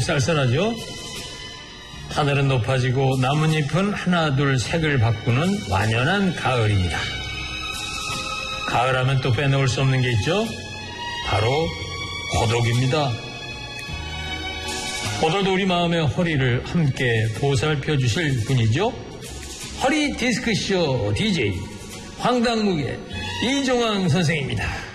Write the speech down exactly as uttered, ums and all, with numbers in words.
쌀쌀하죠? 하늘은 높아지고 나뭇잎은 하나 둘 색을 바꾸는 완연한 가을입니다. 가을하면 또 빼놓을 수 없는 게 있죠? 바로 호독입니다. 호독도 우리 마음의 허리를 함께 보살펴 주실 분이죠? 허리 디스크쇼 디제이 황당무계 이종황 선생입니다.